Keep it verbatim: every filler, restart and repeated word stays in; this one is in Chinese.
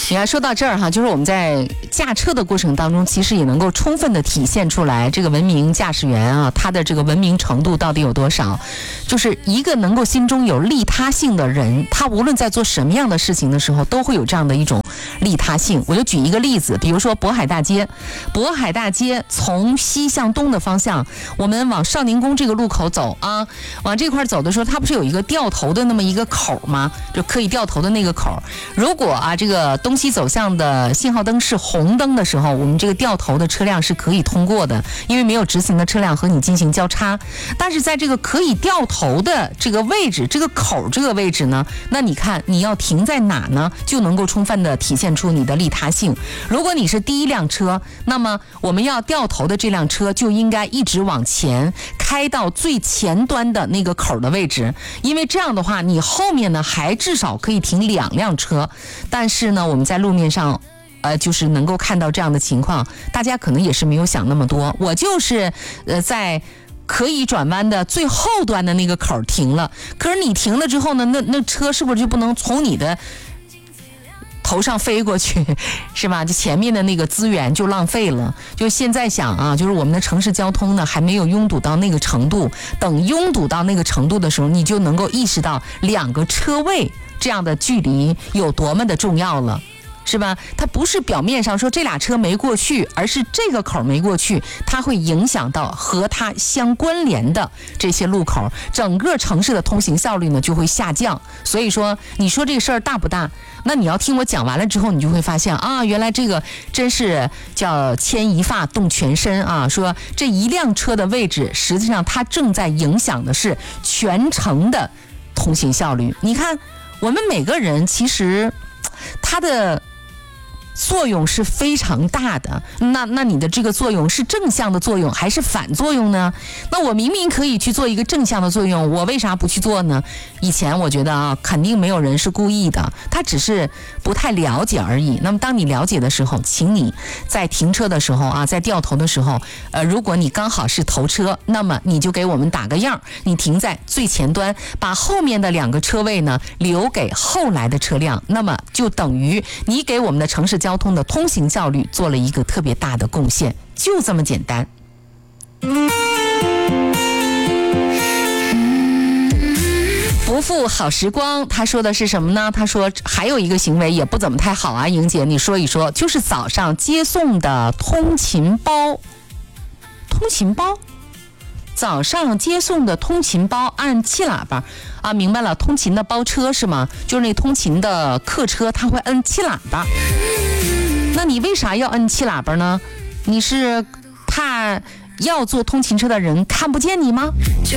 你看，说到这儿哈，就是我们在驾车的过程当中，其实也能够充分的体现出来，这个文明驾驶员啊，他的这个文明程度到底有多少？就是一个能够心中有利他性的人，他无论在做什么样的事情的时候，都会有这样的一种利他性。我就举一个例子，比如说渤海大街，渤海大街从西向东的方向，我们往少宁宫这个路口走啊，往这块走的时候，它不是有一个掉头的那么一个口吗？就可以掉头的那个口。如果啊，这个东西走向的信号灯是红灯的时候，我们这个掉头的车辆是可以通过的，因为没有直行的车辆和你进行交叉。但是在这个可以掉头的这个位置，这个口这个位置呢，那你看你要停在哪呢，就能够充分的体现出你的利他性。如果你是第一辆车，那么我们要掉头的这辆车就应该一直往前开到最前端的那个口的位置，因为这样的话，你后面呢还至少可以停两辆车。但是呢，我们在路面上呃，就是能够看到这样的情况，大家可能也是没有想那么多。我就是呃在可以转弯的最后端的那个口停了，可是你停了之后呢，那那车是不是就不能从你的头上飞过去，是吧？就前面的那个资源就浪费了。就现在想啊，就是我们的城市交通呢还没有拥堵到那个程度，等拥堵到那个程度的时候，你就能够意识到两个车位这样的距离有多么的重要了，是吧？它不是表面上说这俩车没过去，而是这个口没过去，它会影响到和它相关联的这些路口，整个城市的通行效率呢就会下降。所以说，你说这个事儿大不大？那你要听我讲完了之后，你就会发现啊，原来这个真是叫牵一发动全身啊！说这一辆车的位置，实际上它正在影响的是全程的通行效率。你看，我们每个人其实它的作用是非常大的，那那你的这个作用是正向的作用还是反作用呢？那我明明可以去做一个正向的作用，我为啥不去做呢？以前我觉得啊，肯定没有人是故意的，他只是不太了解而已。那么当你了解的时候，请你在停车的时候啊，在掉头的时候，呃，如果你刚好是头车，那么你就给我们打个样，你停在最前端，把后面的两个车位呢留给后来的车辆，那么就等于你给我们的城市交通的通行效率做了一个特别大的贡献，就这么简单。不负好时光，他说的是什么呢？他说还有一个行为也不怎么太好啊，莹姐你说一说，就是早上接送的通勤包。通勤包早上接送的通勤包按气喇叭啊，明白了，通勤的包车是吗？就是那通勤的客车，它会摁气喇叭。那你为啥要摁气喇叭呢？你是怕要坐通勤车的人看不见你吗？